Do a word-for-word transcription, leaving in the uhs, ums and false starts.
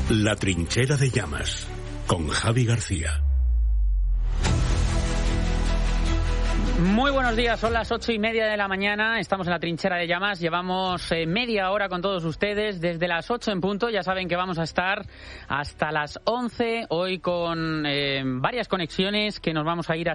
La Trinchera de Llamas, con Javi García. Muy buenos días, son las ocho y media de la mañana, estamos en la Trinchera de Llamas, llevamos eh, media hora con todos ustedes, desde las ocho en punto, ya saben que vamos a estar hasta las once, hoy con eh, varias conexiones que nos vamos a ir hasta